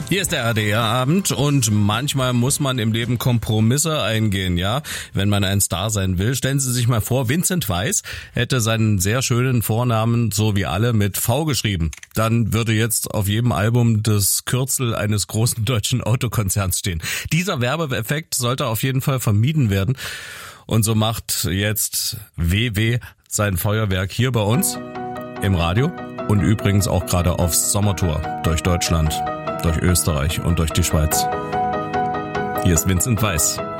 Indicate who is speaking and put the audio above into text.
Speaker 1: Hier ist der ARD-Abend und manchmal muss man im Leben Kompromisse eingehen, ja, wenn man ein Star sein will. Stellen Sie sich mal vor, Vincent Weiss hätte seinen sehr schönen Vornamen, so wie alle, mit V geschrieben. Dann würde jetzt auf jedem Album das Kürzel eines großen deutschen Autokonzerns stehen. Dieser Werbeeffekt sollte auf jeden Fall vermieden werden. Und so macht jetzt WW sein Feuerwerk hier bei uns im Radio und übrigens auch gerade auf Sommertour durch Deutschland, durch Österreich und durch die Schweiz. Hier ist Vincent Weiss.